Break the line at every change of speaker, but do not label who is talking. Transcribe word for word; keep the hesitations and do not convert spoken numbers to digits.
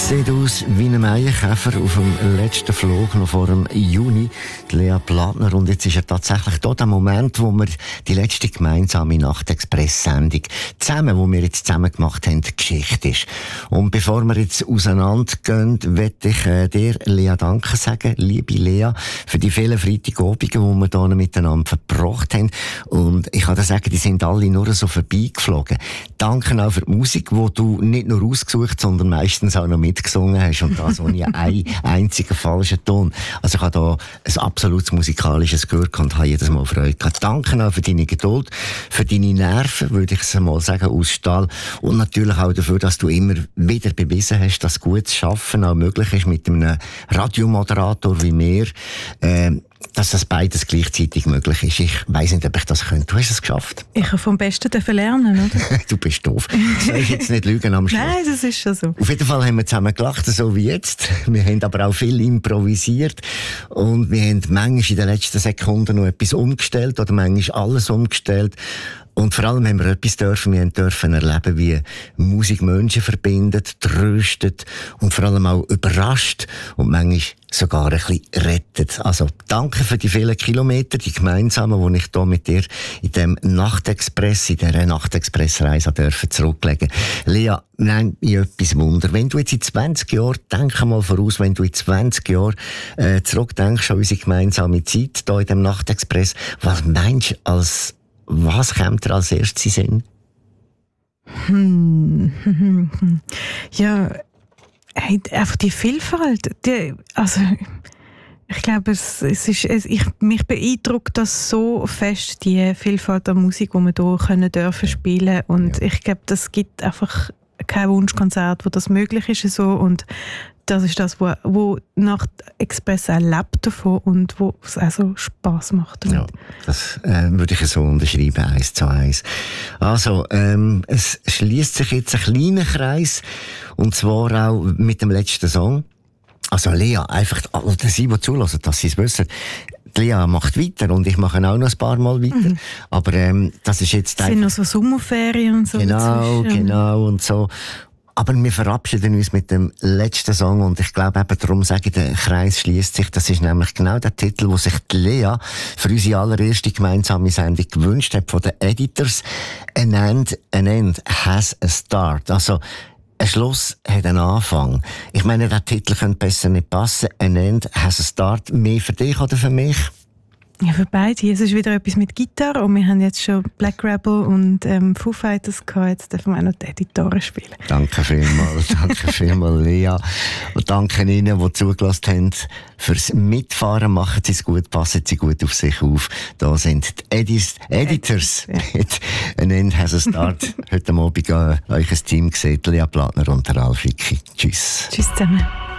Sieht aus wie ein Maienkäfer auf dem letzten Flug noch vor dem Juni. Die Lea Plattner. Und jetzt ist er tatsächlich da der Moment, wo wir die letzte gemeinsame Nachtexpress-Sendung zusammen, wo wir jetzt zusammen gemacht haben, die Geschichte ist. Und bevor wir jetzt auseinandergehen, möchte ich äh, dir, Lea, Danke sagen, liebe Lea, für die vielen Freitagabende, die wir hier miteinander verbracht haben. Und ich kann dir sagen, die sind alle nur so vorbeigeflogen. Danke auch für die Musik, die du nicht nur ausgesucht, sondern meistens auch noch mitgesungen hast. Und das ohne einen einzigen falschen Ton. Also ich habe da ein absolutes musikalisches Gehör und habe jedes Mal Freude gehabt. Danke auch für deine Geduld, für deine Nerven, würde ich es mal sagen, aus Stahl. Und natürlich auch dafür, dass du immer wieder bewiesen hast, dass gutes Schaffen auch möglich ist mit einem Radiomoderator wie mir. Ähm, dass das beides gleichzeitig möglich ist. Ich weiss nicht, ob ich das könnte. Du hast es geschafft.
Ich habe vom Besten lernen, oder?
Du bist doof. Soll ich jetzt nicht lügen am Schluss?
Nein, das ist schon so.
Auf jeden Fall haben wir zusammen gelacht, so wie jetzt. Wir haben aber auch viel improvisiert. Und wir haben manchmal in den letzten Sekunden noch etwas umgestellt oder manchmal alles umgestellt. Und vor allem haben wir etwas dürfen, wir dürfen erleben, wie Musik Menschen verbindet, tröstet und vor allem auch überrascht und manchmal sogar ein bisschen rettet. Also danke für die vielen Kilometer, die gemeinsamen, die ich hier mit dir in dem Nachtexpress, in dieser Nachtexpress-Reise dürfen zurücklegen. Lea, nein, ich etwas Wunder. Wenn du jetzt in zwanzig Jahren, denk mal voraus, wenn du in zwanzig Jahren äh, zurückdenkst an unsere gemeinsame Zeit hier in dem Nachtexpress, was meinst du als Was kommt dir als erstes in den Sinn?
Hm. Ja, hey, einfach die Vielfalt. Die, also, ich glaube, es, es ist, es, ich, mich beeindruckt das so fest, die Vielfalt an Musik, die wir hier können dürfen spielen. Und ja. Ich glaube, das gibt einfach kein Wunschkonzert, wo das möglich ist. So. Und das ist das, wo, wo Nacht Express auch lebt davon und wo es auch so Spass macht.
Ja, das äh, würde ich so unterschreiben, eins zu eins. Also, ähm, es schließt sich jetzt ein kleiner Kreis, und zwar auch mit dem letzten Song. Also Lea, einfach, oder sie, die zulassen, dass sie es wissen, die Lea macht weiter und ich mache auch noch ein paar Mal weiter. Mhm. Aber ähm, das ist jetzt...
Es sind noch so Sommerferien und so.
Genau, dazwischen. Genau und so. Aber wir verabschieden uns mit dem letzten Song und ich glaube eben darum sage ich, der Kreis schließt sich. Das ist nämlich genau der Titel, den sich die Lea für unsere allererste gemeinsame Sendung gewünscht hat von den Editors. An End, an End has a Start. Also ein Schluss hat einen Anfang. Ich meine, der Titel könnte besser nicht passen. An End has a Start. Mehr für dich oder für mich?
Ja, für beide. Es ist wieder etwas mit Gitarre und wir haben jetzt schon Black Rebel und ähm, Foo Fighters gehabt. Jetzt dürfen wir auch noch die Editoren spielen.
Danke vielmals, danke vielmals, Lea. Und danke Ihnen, die zugelassen haben, fürs Mitfahren. Machen Sie es gut, passen Sie gut auf sich auf. Da sind die Edis, Editors. Mit An End has a Start. Heute Abend äh, euch ein Team gesehen, Lea Plattner und der Ralf Wicki. Tschüss.
Tschüss zusammen.